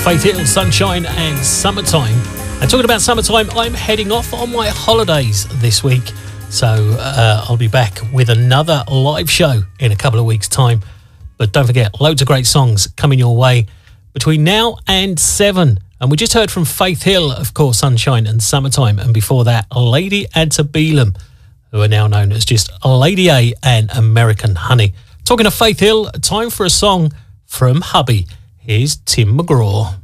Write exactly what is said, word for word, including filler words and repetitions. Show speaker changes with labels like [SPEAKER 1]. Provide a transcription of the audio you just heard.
[SPEAKER 1] Faith Hill, Sunshine and Summertime. And talking about summertime, I'm heading off on my holidays this week. So uh, I'll be back with another live show in a couple of weeks' time. But don't forget, loads of great songs coming your way between now and seven. And we just heard from Faith Hill, of course, Sunshine and Summertime. And before that, Lady Antebellum, who are now known as just Lady A and American Honey. Talking to Faith Hill, time for a song from hubby. Here's Tim McGraw.